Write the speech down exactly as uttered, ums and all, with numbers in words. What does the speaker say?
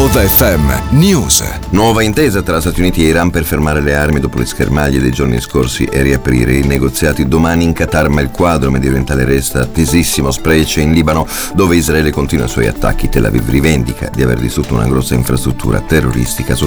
Hot F M News. Nuova intesa tra Stati Uniti e Iran per fermare le armi dopo le schermaglie dei giorni scorsi e riaprire i negoziati domani in Qatar, ma il quadro mediorientale resta tesissimo, specie in Libano, dove Israele continua i suoi attacchi. Tel Aviv rivendica di aver distrutto una grossa infrastruttura terroristica su